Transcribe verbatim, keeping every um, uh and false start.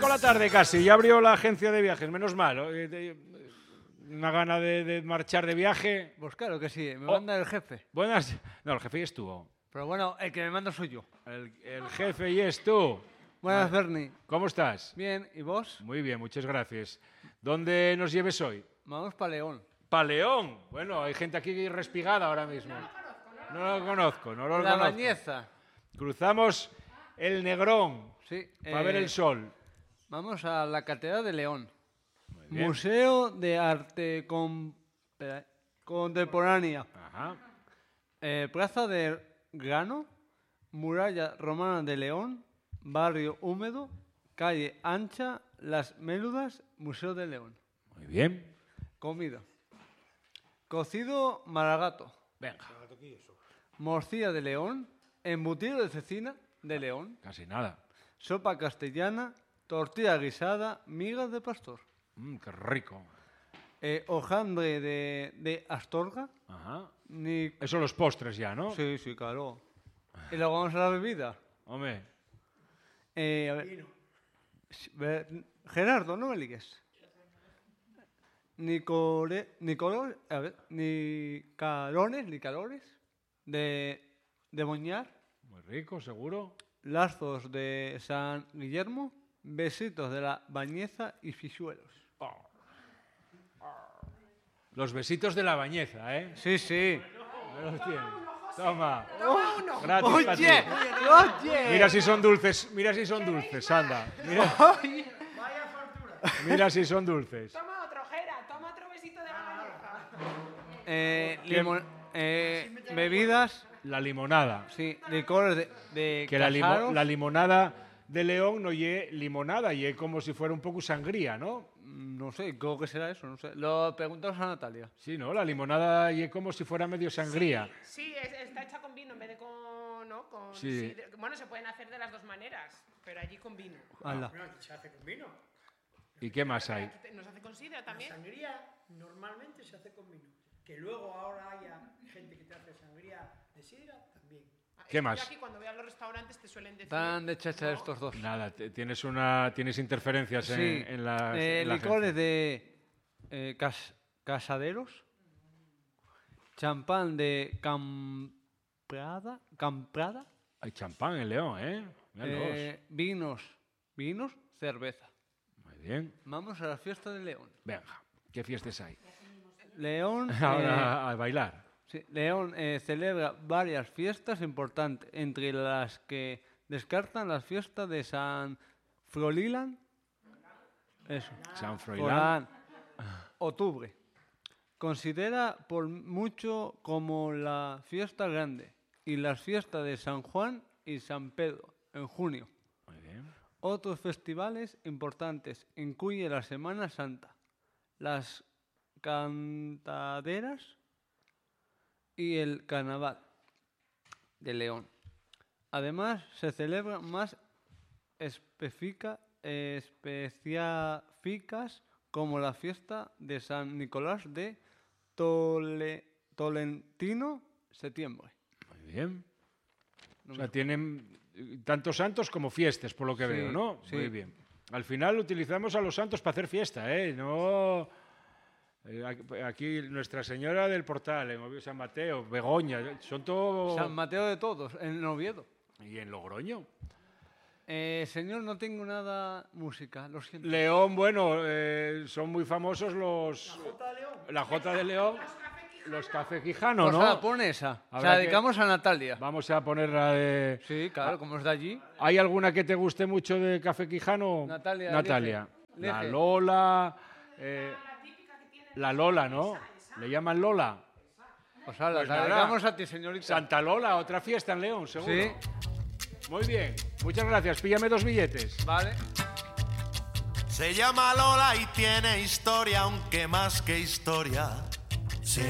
por la tarde casi, ya abrió la agencia de viajes, menos mal. Una gana de, de marchar de viaje. Pues claro que sí, me Oh. manda el jefe. Buenas. No, el jefe ya estuvo. Pero bueno, el que me manda soy yo. El, el jefe y es tú. Buenas, Bernie. ¿Cómo estás? Bien, ¿y vos? Muy bien, muchas gracias. ¿Dónde nos lleves hoy? Vamos para León. Pa' León. Bueno, hay gente aquí respigada ahora mismo. No lo conozco, no lo La conozco. Bañeza. Cruzamos el Negrón Sí. para eh, ver el sol. Vamos a la Catedral de León. Muy bien. Museo de Arte Con- espera, Contemporánea. Ajá. Eh, Plaza del Grano. Muralla Romana de León. Barrio Húmedo. Calle Ancha. Las Méludas. Museo de León. Muy bien. Comida. Cocido maragato. Venga. Morcilla de León. Embutido de cecina de León. Casi nada. Sopa castellana. Tortilla guisada. Migas de pastor. Mm, qué rico. Eh, hojaldre de, de Astorga. Ajá. Ni... Eso los postres ya, ¿no? Sí, sí, claro. Y luego vamos a la bebida. Hombre. Eh, a ver. Sí, ve- Gerardo, no me ligues. Nicore, Nicolor, a ver, Nicalones, Nicalones, de, de Boñar, Muy rico, seguro. Lazos de San Guillermo, Besitos de la Bañeza y Fisuelos. Los besitos de la Bañeza, ¿eh? Sí, sí. Ahí los tienes. Toma. Toma uno. Gratis pa' ti. Oye, oye. Mira si son dulces, mira si son dulces, anda. Mira, Vaya fortuna. mira si son dulces. Toma otro, Jera. Toma otro besito de la Bañeza. Eh, limon- eh, bebidas, La limonada. sí, licores de, de Que la, limo- casaros. la limonada de León no lle limonada, lle como si fuera un poco sangría, ¿no? No sé, creo que será eso, no sé. Lo preguntamos a Natalia. Sí, ¿no? La limonada lle como si fuera medio sangría. Sí, es- está hecha con vino en vez de con... ¿no? con Sí. sidra. Bueno, se pueden hacer de las dos maneras, pero allí con vino. Hala. Bueno, aquí se hace con vino. ¿Y qué más hay? Aquí te- ¿Nos hace con sidra La también? sangría normalmente se hace con vino. Que luego ahora haya gente que te hace sangría de sidra, también. Ah, es ¿Qué que más? Aquí cuando voy a los restaurantes te suelen decir... Están de chacha ¿no? estos dos. Nada, te- tienes una tienes interferencias en, Sí, en la, eh, en la licores agencia. de eh, cas- casaderos, champán de Camprada, Camprada, Hay champán en León, ¿eh? Míralos. eh, vinos, vinos, cerveza. Muy bien. Vamos a la fiesta de León. Venga, ¿qué fiestas hay? León, eh, Ahora a bailar. sí, León eh, celebra varias fiestas importantes, entre las que descartan las fiestas de San Frolilan, eso, San Froilán. Froilán, octubre. Considera por mucho como la fiesta grande y las fiestas de San Juan y San Pedro en junio. Muy bien. Otros festivales importantes incluyen la Semana Santa, las cantaderas y el Carnaval de León. Además, se celebran más especifica- específicas como la fiesta de San Nicolás de Tole- Tolentino, septiembre. Muy bien. O sea, tienen eh, tanto santos como fiestas, por lo que Sí, veo, ¿no? sí. Muy bien. Al final utilizamos a los santos para hacer fiesta, ¿eh? No... eh, aquí- Aquí Nuestra Señora del Portal, en Oviedo, San Mateo, Begoña, son todo... San Mateo de todos, en Oviedo. Y en Logroño. Eh, señor, no tengo nada música, lo siento. León, bueno, eh, son muy famosos los... Jota de León. La Jota de León, los Café Quijano, Pues ¿no? nada, pon esa. Se Habrá la que- dedicamos a Natalia. Vamos a ponerla de... Sí, claro, como es de allí. ¿Hay alguna que te guste mucho de Café Quijano? Natalia, Natalia. elige, La elige. Lola. eh, la Lola, ¿no? ¿Le llaman Lola? Pues ala, Pues la nada. dedicamos a ti, señorita. Santa Lola, otra fiesta en León, seguro. Sí, Muy bien. Muchas gracias. Píllame dos billetes. vale. Se llama Lola y tiene historia, aunque más que historia